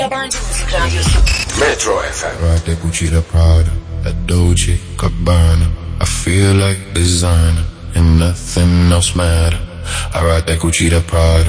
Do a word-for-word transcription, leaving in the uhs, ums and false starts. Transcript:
Metro F M. Right, that Gucci, the Prada, that Dolce, Gabbana. I feel like designer, and nothing else matter. I ride that Gucci, the Prada,